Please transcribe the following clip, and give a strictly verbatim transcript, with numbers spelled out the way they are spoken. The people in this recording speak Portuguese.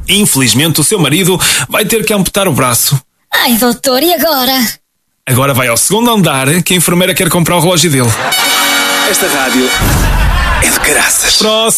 Infelizmente, o seu marido vai ter que amputar o braço. Ai, doutor, e agora? Agora vai ao segundo andar que a enfermeira quer comprar o relógio dele. Esta rádio é de caraças. Próximo.